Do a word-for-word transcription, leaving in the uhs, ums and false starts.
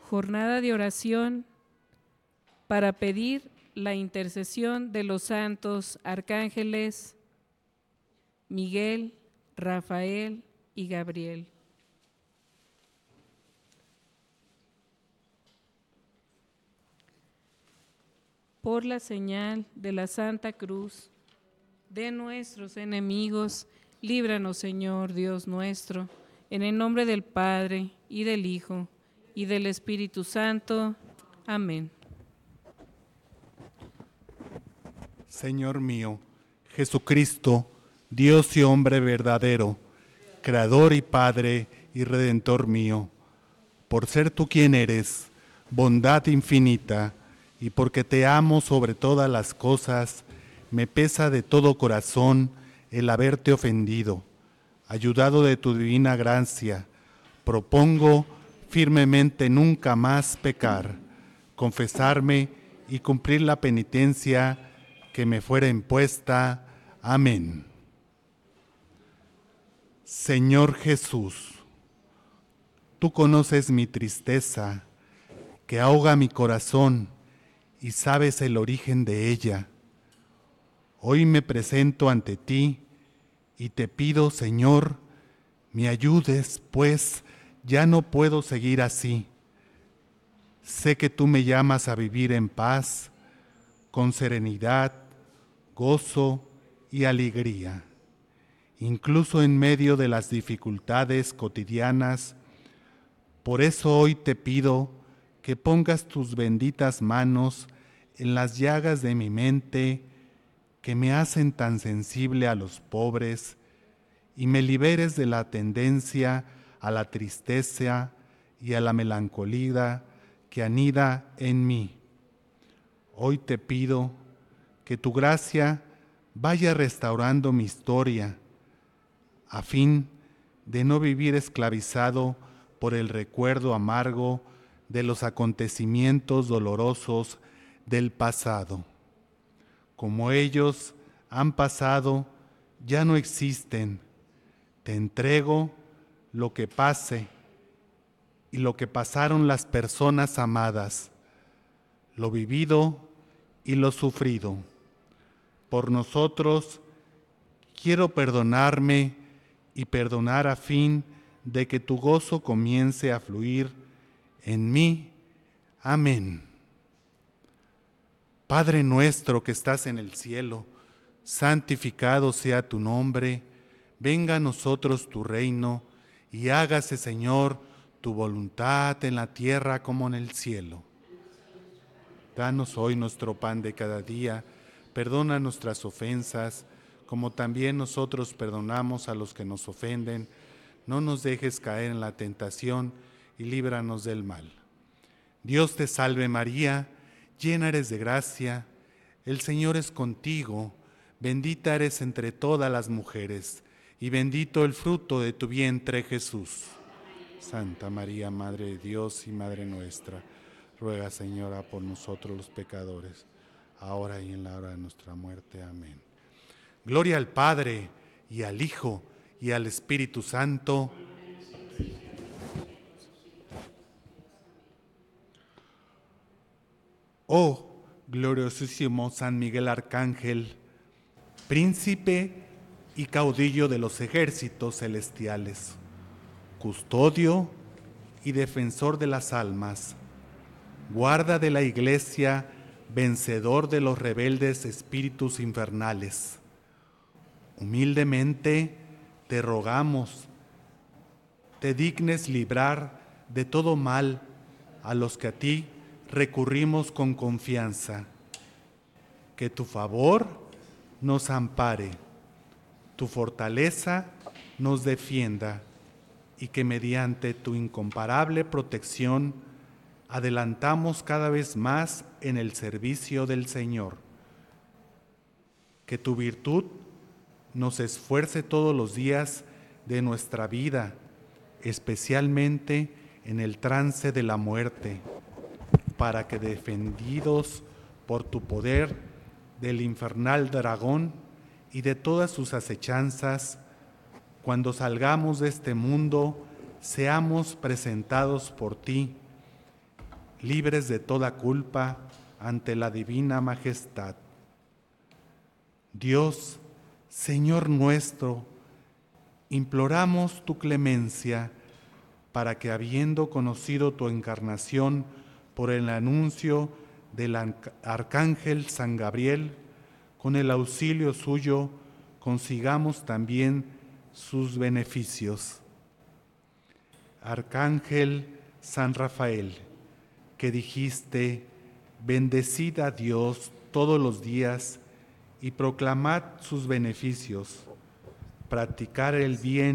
Jornada de oración para pedir la intercesión de los santos arcángeles Miguel, Rafael y Gabriel. Por la señal de la Santa Cruz de nuestros enemigos, líbranos, Señor Dios nuestro, en el nombre del Padre, y del Hijo, y del Espíritu Santo. Amén. Señor mío, Jesucristo, Dios y hombre verdadero, Creador y Padre y Redentor mío, por ser tú quien eres, bondad infinita, y porque te amo sobre todas las cosas, me pesa de todo corazón el haberte ofendido. Ayudado de tu divina gracia, propongo firmemente nunca más pecar, confesarme y cumplir la penitencia que me fuera impuesta. Amén. Señor Jesús, tú conoces mi tristeza, que ahoga mi corazón, y sabes el origen de ella. Hoy me presento ante ti y te pido, Señor, me ayudes, pues ya no puedo seguir así. Sé que tú me llamas a vivir en paz, con serenidad, gozo y alegría. Incluso en medio de las dificultades cotidianas. Por eso hoy te pido que pongas tus benditas manos en las llagas de mi mente que me hacen tan sensible a los pobres y me liberes de la tendencia a la tristeza y a la melancolía que anida en mí. Hoy te pido que tu gracia vaya restaurando mi historia a fin de no vivir esclavizado por el recuerdo amargo de los acontecimientos dolorosos del pasado. Como ellos han pasado, ya no existen. Te entrego lo que pase y lo que pasaron las personas amadas, lo vivido y lo sufrido. Por nosotros quiero perdonarme y perdonar a fin de que tu gozo comience a fluir en mí. Amén. Padre nuestro que estás en el cielo, santificado sea tu nombre, venga a nosotros tu reino, y hágase, Señor, tu voluntad en la tierra como en el cielo. Danos hoy nuestro pan de cada día, perdona nuestras ofensas, como también nosotros perdonamos a los que nos ofenden. No nos dejes caer en la tentación y líbranos del mal. Dios te salve María, llena eres de gracia, el Señor es contigo, bendita eres entre todas las mujeres, y bendito el fruto de tu vientre Jesús. Santa María, Madre de Dios y Madre nuestra, ruega, Señora, por nosotros los pecadores, ahora y en la hora de nuestra muerte. Amén. Gloria al Padre, y al Hijo, y al Espíritu Santo. Oh gloriosísimo San Miguel Arcángel, príncipe y caudillo de los ejércitos celestiales, custodio y defensor de las almas, guarda de la Iglesia, vencedor de los rebeldes espíritus infernales. Humildemente te rogamos, te dignes librar de todo mal a los que a ti recurrimos con confianza. Que tu favor nos ampare, tu fortaleza nos defienda, y que mediante tu incomparable protección adelantamos cada vez más en el servicio del Señor. Que tu virtud nos esfuerce todos los días de nuestra vida, especialmente en el trance de la muerte, para que, defendidos por tu poder del infernal dragón y de todas sus acechanzas, cuando salgamos de este mundo, seamos presentados por ti libres de toda culpa ante la divina majestad. Dios, Señor nuestro, imploramos tu clemencia para que, habiendo conocido tu encarnación por el anuncio del arcángel San Gabriel, con el auxilio suyo consigamos también sus beneficios. Arcángel San Rafael, que dijiste: bendecid a Dios todos los días y proclamad sus beneficios, practicar el bien